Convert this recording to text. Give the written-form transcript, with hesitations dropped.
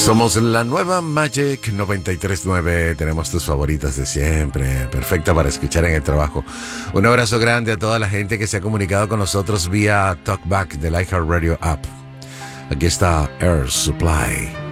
Somos la nueva Magic 93.9. Tenemos tus favoritas de siempre. Perfecta para escuchar en el trabajo. Un abrazo grande a toda la gente que se ha comunicado con nosotros vía Talkback de iHeartRadio App. Aquí está Air Supply.